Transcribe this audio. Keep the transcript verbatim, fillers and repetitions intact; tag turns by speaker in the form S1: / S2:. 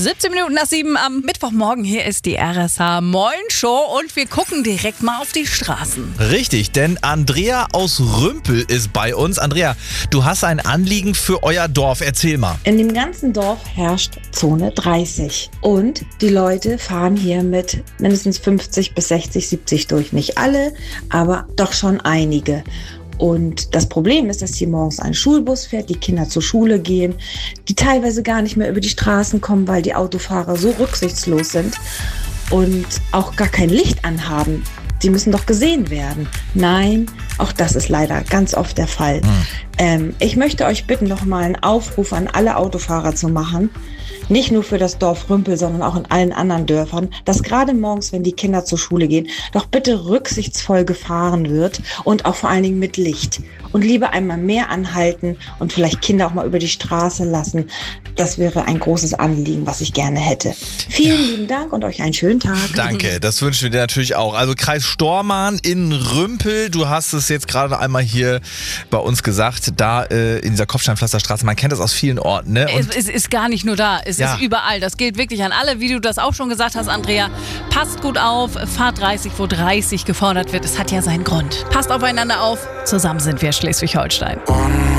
S1: siebzehn Minuten nach sieben am Mittwochmorgen. Hier ist die R S H Moin Show und wir gucken direkt mal auf die Straßen.
S2: Richtig, denn Andrea aus Rümpel ist bei uns. Andrea, du hast ein Anliegen für euer Dorf. Erzähl mal.
S3: In dem ganzen Dorf herrscht Zone dreißig und die Leute fahren hier mit mindestens fünfzig bis sechzig, siebzig durch. Nicht alle, aber doch schon einige. Und das Problem ist, dass hier morgens ein Schulbus fährt, die Kinder zur Schule gehen, die teilweise gar nicht mehr über die Straßen kommen, weil die Autofahrer so rücksichtslos sind und auch gar kein Licht anhaben. Die müssen doch gesehen werden. Nein, auch das ist leider ganz oft der Fall. Hm. Ähm, ich möchte euch bitten, noch mal einen Aufruf an alle Autofahrer zu machen. Nicht nur für das Dorf Rümpel, sondern auch in allen anderen Dörfern, dass gerade morgens, wenn die Kinder zur Schule gehen, doch bitte rücksichtsvoll gefahren wird und auch vor allen Dingen mit Licht. Und lieber einmal mehr anhalten und vielleicht Kinder auch mal über die Straße lassen. Das wäre ein großes Anliegen, was ich gerne hätte. Vielen ja. lieben Dank und euch einen schönen Tag.
S2: Danke, das wünschen wir dir natürlich auch. Also Kreis Stormarn in Rümpel, du hast es jetzt gerade einmal hier bei uns gesagt, da äh, in dieser Kopfsteinpflasterstraße, man kennt das aus vielen Orten. Ne?
S1: Und es, es ist gar nicht nur da, es ja. ist überall. Das gilt wirklich an alle, wie du das auch schon gesagt hast, Andrea. Passt gut auf, fahrt dreißig, wo dreißig gefordert wird. Es hat ja seinen Grund. Passt aufeinander auf, zusammen sind wir Schleswig-Holstein.